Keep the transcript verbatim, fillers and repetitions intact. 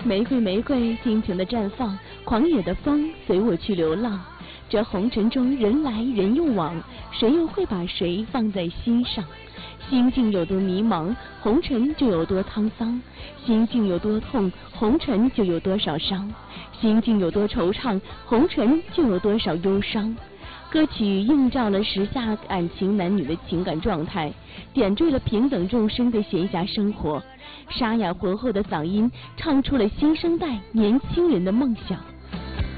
玫瑰玫瑰尽情的绽放，狂野的风随我去流浪。这红尘中人来人又往，谁又会把谁放在心上？心境有多迷茫，红尘就有多沧桑；心境有多痛，红尘就有多少伤；心境有多惆怅，红尘就有多少忧伤。歌曲映照了时下感情男女的情感状态，点缀了平等众生的闲暇生活。沙哑浑厚的嗓音唱出了新生代年轻人的梦想。